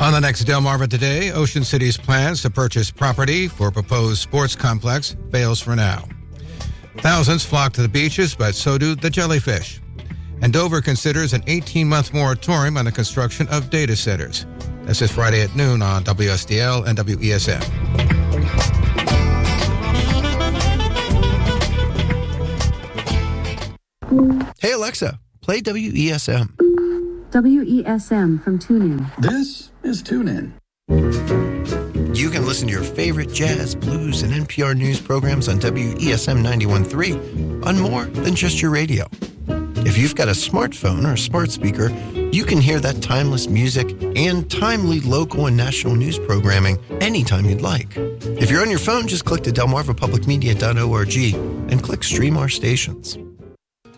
On the next Delmarva Today, Ocean City's plans to purchase property for proposed sports complex fails for now. Thousands flock to the beaches, but so do the jellyfish. And Dover considers an 18-month moratorium on the construction of data centers. That's this Friday at noon on WSDL and WESM. Hey, Alexa, play WESM. WESM from TuneIn. This is TuneIn. You can listen to your favorite jazz, blues, and NPR news programs on WESM 91.3 on more than just your radio. If you've got a smartphone or a smart speaker, you can hear that timeless music and timely local and national news programming anytime you'd like. If you're on your phone, just click to delmarvapublicmedia.org and click Stream Our Stations.